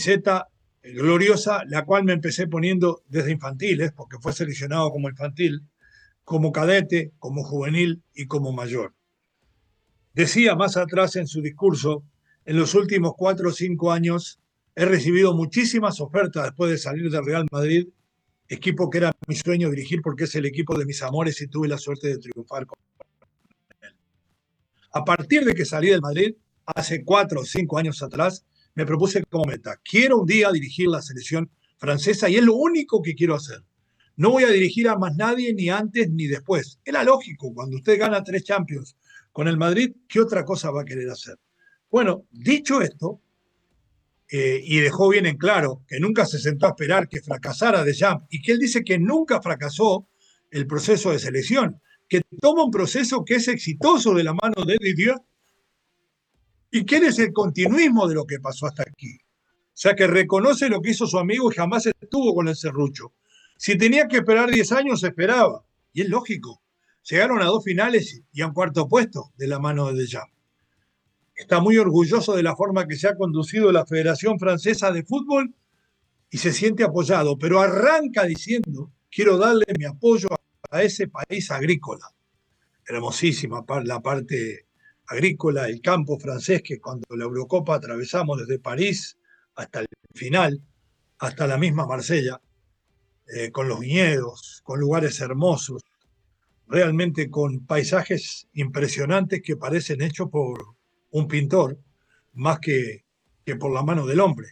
camiseta gloriosa, la cual me empecé poniendo desde infantiles, porque fue seleccionado como infantil, como cadete, como juvenil y como mayor. Decía más atrás en su discurso, en los últimos 4 o 5 años he recibido muchísimas ofertas después de salir del Real Madrid, equipo que era mi sueño dirigir porque es el equipo de mis amores y tuve la suerte de triunfar con él. A partir de que salí del Madrid, hace 4 o 5 años atrás, me propuse como meta, quiero un día dirigir la selección francesa y es lo único que quiero hacer. No voy a dirigir a más nadie ni antes ni después. Era lógico, cuando usted gana 3 Champions con el Madrid, ¿qué otra cosa va a querer hacer? Bueno, dicho esto, y dejó bien en claro que nunca se sentó a esperar que fracasara Deschamps y que él dice que nunca fracasó el proceso de selección, que toma un proceso que es exitoso de la mano de Didier y que él es el continuismo de lo que pasó hasta aquí. O sea, que reconoce lo que hizo su amigo y jamás estuvo con el serrucho. Si tenía que esperar 10 años, esperaba. Y es lógico. Llegaron a 2 finales y a un cuarto puesto de la mano de Deschamps. Está muy orgulloso de la forma que se ha conducido la Federación Francesa de Fútbol y se siente apoyado, pero arranca diciendo, quiero darle mi apoyo a ese país agrícola. Hermosísima la parte agrícola, el campo francés, que cuando la Eurocopa atravesamos desde París hasta el final, hasta la misma Marsella, con los viñedos, con lugares hermosos, realmente con paisajes impresionantes que parecen hechos por un pintor, más que por la mano del hombre.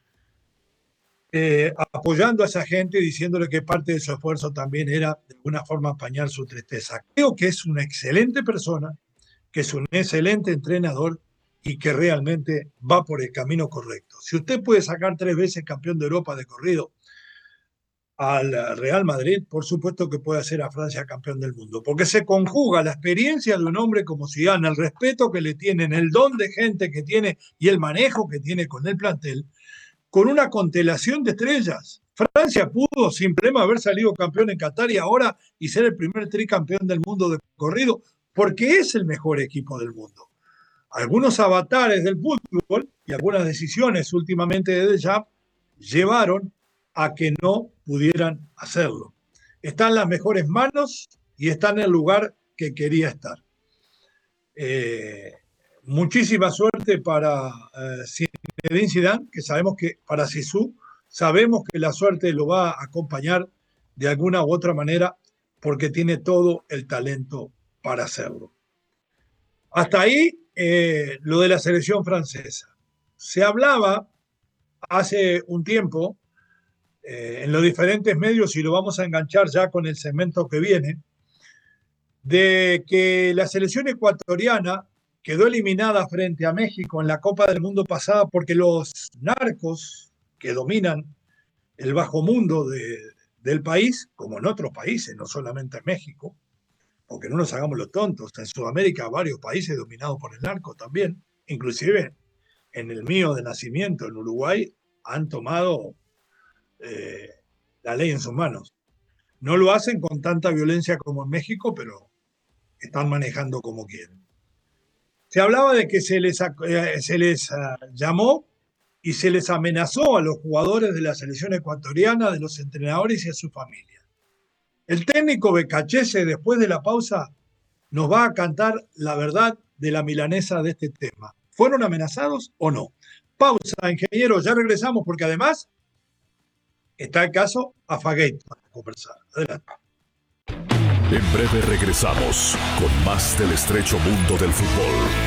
Apoyando a esa gente, diciéndole que parte de su esfuerzo también era de alguna forma apañar su tristeza. Creo que es una excelente persona, que es un excelente entrenador y que realmente va por el camino correcto. Si usted puede sacar 3 veces campeón de Europa de corrido al Real Madrid, por supuesto que puede hacer a Francia campeón del mundo, porque se conjuga la experiencia de un hombre como Zidane, el respeto que le tienen, el don de gente que tiene y el manejo que tiene con el plantel, con una constelación de estrellas. Francia pudo sin problema haber salido campeón en Qatar y ahora y ser el primer tricampeón del mundo de corrido, porque es el mejor equipo del mundo. Algunos avatares del fútbol y algunas decisiones últimamente de Deschamps llevaron a que no pudieran hacerlo. Está en las mejores manos y está en el lugar que quería estar. Muchísima suerte para Zinedine Zidane, que sabemos que para Zizou, sabemos que la suerte lo va a acompañar de alguna u otra manera porque tiene todo el talento para hacerlo. Hasta ahí lo de la selección francesa. Se hablaba hace un tiempo en los diferentes medios, y lo vamos a enganchar ya con el segmento que viene, de que la selección ecuatoriana quedó eliminada frente a México en la Copa del Mundo pasada porque los narcos que dominan el bajo mundo del país, como en otros países, no solamente en México, porque no nos hagamos los tontos, en Sudamérica varios países dominados por el narco también, inclusive en el mío de nacimiento, en Uruguay, han tomado la ley en sus manos. No lo hacen con tanta violencia como en México, pero están manejando como quieren. Se hablaba de que se les llamó y se les amenazó a los jugadores de la selección ecuatoriana, de los entrenadores y a su familia. El técnico Becachese, después de la pausa, nos va a cantar la verdad de la milanesa de este tema. ¿Fueron amenazados o no? Pausa, ingeniero, ya regresamos, porque además está el caso Afagate para conversar. Adelante. En breve regresamos con más del estrecho mundo del fútbol.